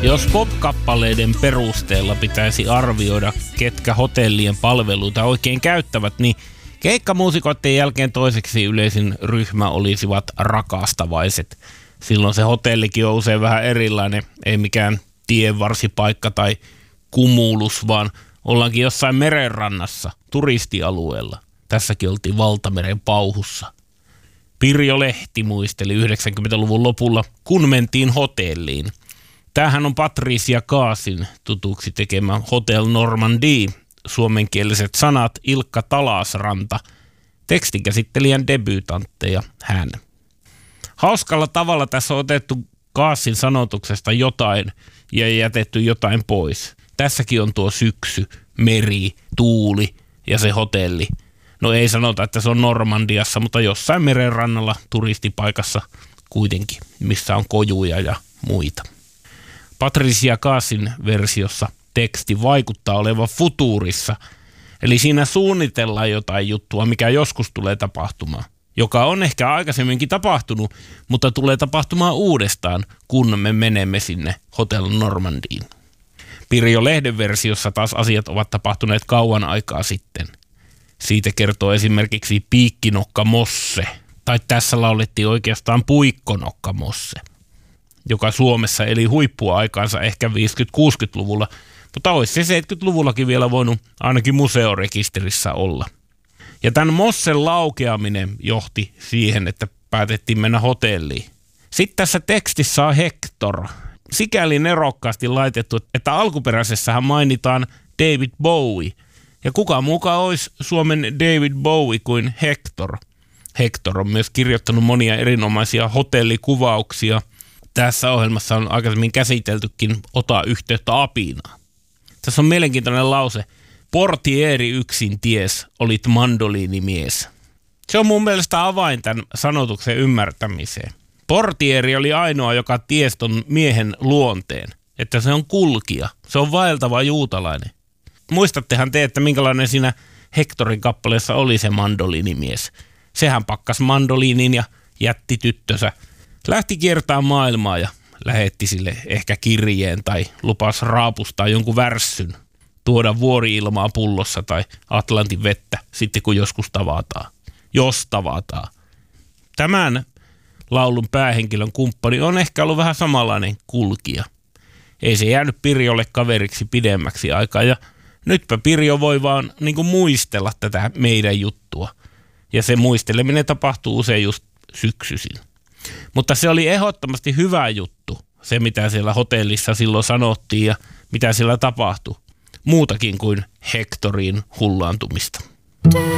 Jos pop-kappaleiden perusteella pitäisi arvioida, ketkä hotellien palveluita oikein käyttävät, niin keikkamuusikoiden jälkeen toiseksi yleisin ryhmä olisivat rakastavaiset. Silloin se hotellikin on usein vähän erilainen, ei mikään tienvarsipaikka tai kumulus, vaan ollaankin jossain merenrannassa, turistialueella. Tässäkin oltiin Valtameren pauhussa. Pirjo Lehti muisteli 90-luvun lopulla, kun mentiin hotelliin. Tämähän on Patricia Kaasin tutuksi tekemä Hotel Normandie, suomenkieliset sanat Ilkka Talasranta, tekstinkäsittelijän debyytantteja hän. Hauskalla tavalla tässä on otettu Kaasin sanotuksesta jotain ja jätetty jotain pois. Tässäkin on tuo syksy, meri, tuuli ja se hotelli. No ei sanota, että se on Normandiassa, mutta jossain merenrannalla turistipaikassa kuitenkin, missä on kojuja ja muita. Patricia Kaasin versiossa teksti vaikuttaa olevan futuurissa, eli siinä suunnitellaan jotain juttua, mikä joskus tulee tapahtumaan, joka on ehkä aikaisemminkin tapahtunut, mutta tulee tapahtumaan uudestaan, kun me menemme sinne Hotel Normandiin. Pirjo Lehden versiossa taas asiat ovat tapahtuneet kauan aikaa sitten. Siitä kertoo esimerkiksi Piikkinokka Mosse, tai tässä laulettiin oikeastaan Puikkonokka Mosse, joka Suomessa eli huippuaikaansa ehkä 50-60-luvulla, mutta olisi se 70-luvullakin vielä voinut ainakin museorekisterissä olla. Ja tämän Mossen laukeaminen johti siihen, että päätettiin mennä hotelliin. Sitten tässä tekstissä on Hector. Sikäli nerokkaasti laitettu, että alkuperäisessähän mainitaan David Bowie. Ja kuka mukaan olisi Suomen David Bowie kuin Hector. Hector on myös kirjoittanut monia erinomaisia hotellikuvauksia. Tässä ohjelmassa on aikaisemmin käsiteltykin Ota yhteyttä apinaan. Tässä on mielenkiintoinen lause. Portieri yksin ties, olit mandoliinimies. Se on mun mielestä avain tämän sanotuksen ymmärtämiseen. Portieri oli ainoa, joka tiesi ton miehen luonteen, että se on kulkija, se on vaeltava juutalainen. Muistattehan te, että minkälainen siinä Hectorin kappaleessa oli se mandoliinimies. Sehän pakkas mandoliinin ja jätti tyttönsä. Lähti kiertämään maailmaa ja lähetti sille ehkä kirjeen tai lupasi raapustaa jonkun värssyn, tuoda vuori-ilmaa pullossa tai Atlantin vettä sitten kun joskus tavataan. Jos tavataan. Tämän laulun päähenkilön kumppani on ehkä ollut vähän samanlainen kulkija. Ei se jäänyt Pirjolle kaveriksi pidemmäksi aikaa ja nytpä Pirjo voi vaan niin kuin muistella tätä meidän juttua. Ja se muisteleminen tapahtuu usein just syksyisin. Mutta se oli ehdottomasti hyvä juttu, se mitä siellä hotellissa silloin sanottiin ja mitä siellä tapahtui. Muutakin kuin Hectorin hullaantumista.